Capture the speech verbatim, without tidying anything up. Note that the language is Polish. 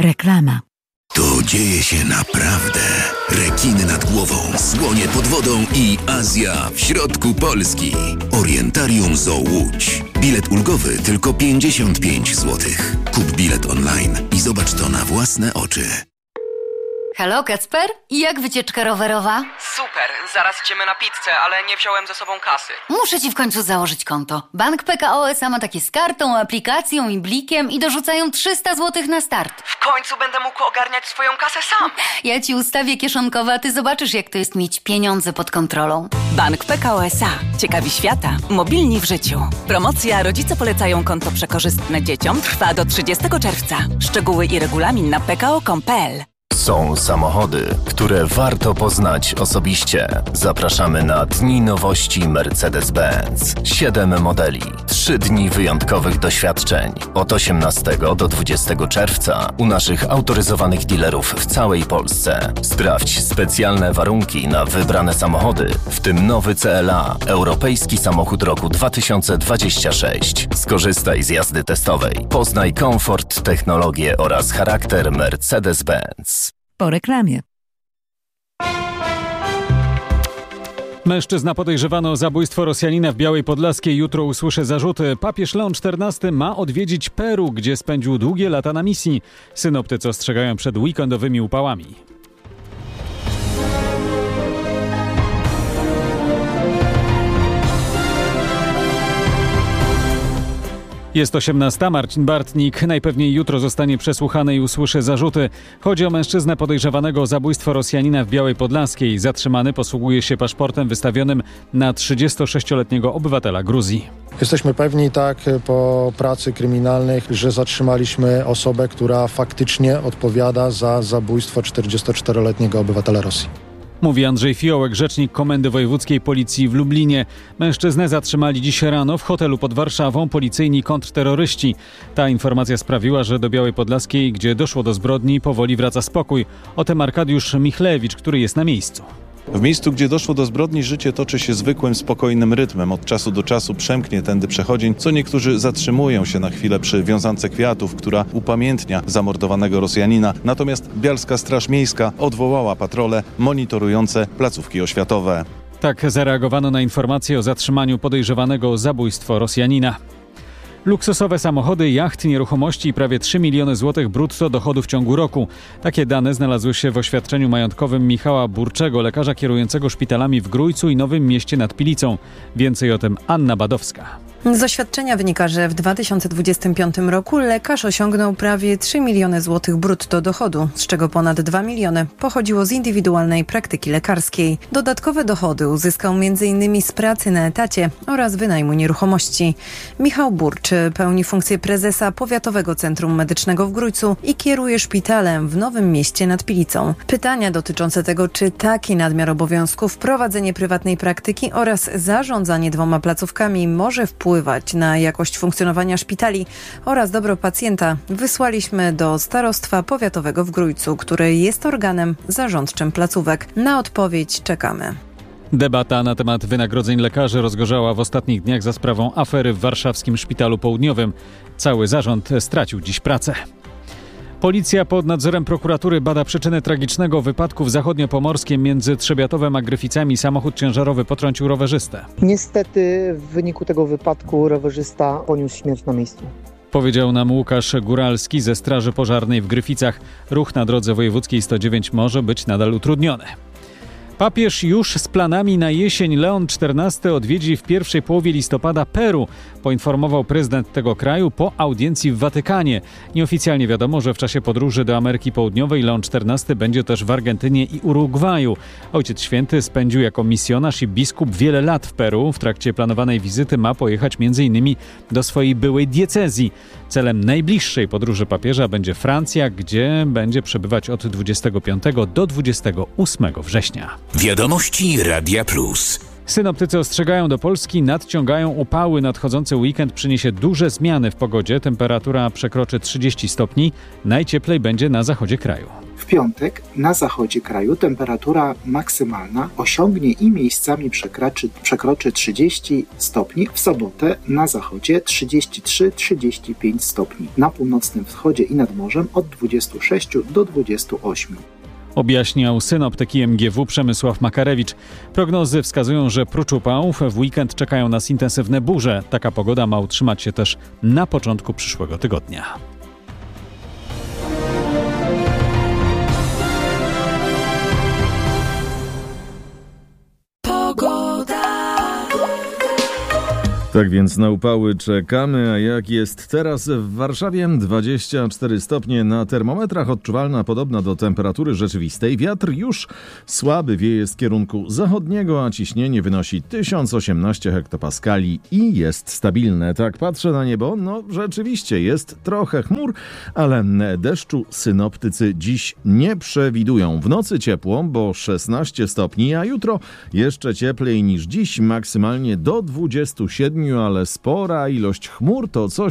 Reklama. Tu dzieje się naprawdę. Rekiny nad głową, słonie pod wodą i Azja w środku Polski. Orientarium Zoo Łódź. Bilet ulgowy tylko pięćdziesiąt pięć złotych. Kup bilet online i zobacz to na własne oczy. Halo, Kacper? I jak wycieczka rowerowa? Super, zaraz idziemy na pizzę, ale nie wziąłem ze sobą kasy. Muszę ci w końcu założyć konto. Bank P K O S A ma takie z kartą, aplikacją i blikiem i dorzucają trzysta złotych na start. W końcu będę mógł ogarniać swoją kasę sam. Ja ci ustawię kieszonkowe, a ty zobaczysz, jak to jest mieć pieniądze pod kontrolą. Bank P K O S A. Ciekawi świata. Mobilni w życiu. Promocja Rodzice polecają konto przekorzystne dzieciom trwa do trzydziestego czerwca. Szczegóły i regulamin na p k o kropka com kropka p l. Są samochody, które warto poznać osobiście. Zapraszamy na Dni Nowości Mercedes-Benz. Siedem modeli, trzy dni wyjątkowych doświadczeń. Od osiemnastego do dwudziestego czerwca u naszych autoryzowanych dealerów w całej Polsce. Sprawdź specjalne warunki na wybrane samochody, w tym nowy C L A, europejski samochód roku dwa tysiące dwudziesty szósty. Skorzystaj z jazdy testowej. Poznaj komfort, technologię oraz charakter Mercedes-Benz. Po reklamie. Mężczyzna podejrzewany o zabójstwo Rosjanina w Białej Podlaskiej jutro usłyszy zarzuty. Papież Leon czternasty ma odwiedzić Peru, gdzie spędził długie lata na misji. Synoptycy ostrzegają przed weekendowymi upałami. Jest osiemnasta. Marcin Bartnik najpewniej jutro zostanie przesłuchany i usłyszy zarzuty. Chodzi o mężczyznę podejrzewanego o zabójstwo Rosjanina w Białej Podlaskiej. Zatrzymany posługuje się paszportem wystawionym na trzydziestosześcioletniego obywatela Gruzji. Jesteśmy pewni tak po pracy kryminalnej, że zatrzymaliśmy osobę, która faktycznie odpowiada za zabójstwo czterdziestoczteroletniego obywatela Rosji. Mówi Andrzej Fiołek, rzecznik Komendy Wojewódzkiej Policji w Lublinie. Mężczyznę zatrzymali dziś rano w hotelu pod Warszawą policyjni kontrterroryści. Ta informacja sprawiła, że do Białej Podlaskiej, gdzie doszło do zbrodni, powoli wraca spokój. O tym Arkadiusz Michlewicz, który jest na miejscu. W miejscu, gdzie doszło do zbrodni, życie toczy się zwykłym, spokojnym rytmem. Od czasu do czasu przemknie tędy przechodzień, co niektórzy zatrzymują się na chwilę przy wiązance kwiatów, która upamiętnia zamordowanego Rosjanina. Natomiast Bialska Straż Miejska odwołała patrole monitorujące placówki oświatowe. Tak zareagowano na informację o zatrzymaniu podejrzewanego o zabójstwo Rosjanina. Luksusowe samochody, jachty, nieruchomości i prawie trzy miliony złotych brutto dochodu w ciągu roku. Takie dane znalazły się w oświadczeniu majątkowym Michała Burczego, lekarza kierującego szpitalami w Grójcu i Nowym Mieście nad Pilicą. Więcej o tym Anna Badowska. Z oświadczenia wynika, że w dwa tysiące dwudziestym piątym roku lekarz osiągnął prawie trzy miliony złotych brutto dochodu, z czego ponad dwa miliony pochodziło z indywidualnej praktyki lekarskiej. Dodatkowe dochody uzyskał między innymi z pracy na etacie oraz wynajmu nieruchomości. Michał Burcz pełni funkcję prezesa Powiatowego Centrum Medycznego w Grójcu i kieruje szpitalem w Nowym Mieście nad Pilicą. Pytania dotyczące tego, czy taki nadmiar obowiązków, prowadzenie prywatnej praktyki oraz zarządzanie dwoma placówkami może wpływać na jakość funkcjonowania szpitali oraz dobro pacjenta, wysłaliśmy do Starostwa Powiatowego w Grójcu, które jest organem zarządczym placówek. Na odpowiedź czekamy. Debata na temat wynagrodzeń lekarzy rozgorzała w ostatnich dniach za sprawą afery w warszawskim Szpitalu Południowym. Cały zarząd stracił dziś pracę. Policja pod nadzorem prokuratury bada przyczyny tragicznego wypadku w Zachodniopomorskiem między Trzebiatowem a Gryficami. Samochód ciężarowy potrącił rowerzystę. Niestety w wyniku tego wypadku rowerzysta poniósł śmierć na miejscu. Powiedział nam Łukasz Góralski ze Straży Pożarnej w Gryficach. Ruch na drodze wojewódzkiej sto dziewięć może być nadal utrudniony. Papież już z planami na jesień. Leon czternasty odwiedzi w pierwszej połowie listopada Peru, poinformował prezydent tego kraju po audiencji w Watykanie. Nieoficjalnie wiadomo, że w czasie podróży do Ameryki Południowej Leon czternasty będzie też w Argentynie i Urugwaju. Ojciec Święty spędził jako misjonarz i biskup wiele lat w Peru. W trakcie planowanej wizyty ma pojechać między innymi do swojej byłej diecezji. Celem najbliższej podróży papieża będzie Francja, gdzie będzie przebywać od dwudziestego piątego do dwudziestego ósmego września. Wiadomości Radia Plus. Synoptycy ostrzegają, do Polski nadciągają upały. Nadchodzący weekend przyniesie duże zmiany w pogodzie. Temperatura przekroczy trzydzieści stopni. Najcieplej będzie na zachodzie kraju. W piątek na zachodzie kraju temperatura maksymalna osiągnie i miejscami przekroczy, przekroczy trzydzieści stopni. W sobotę na zachodzie trzydzieści trzy trzydzieści pięć stopni. Na północnym wschodzie i nad morzem od dwudziestu sześciu do dwudziestu ośmiu. Objaśniał synoptyk I M G W Przemysław Makarewicz. Prognozy wskazują, że prócz upałów w weekend czekają nas intensywne burze. Taka pogoda ma utrzymać się też na początku przyszłego tygodnia. Tak więc na upały czekamy, a jak jest teraz w Warszawie? dwadzieścia cztery stopnie na termometrach, odczuwalna podobna do temperatury rzeczywistej. Wiatr już słaby wieje z kierunku zachodniego, a ciśnienie wynosi tysiąc osiemnaście hektopaskali i jest stabilne. Tak patrzę na niebo, no rzeczywiście jest trochę chmur, ale deszczu synoptycy dziś nie przewidują. W nocy ciepło, bo szesnaście stopni, a jutro jeszcze cieplej niż dziś, maksymalnie do dwudziestu siedmiu, ale spora ilość chmur to coś,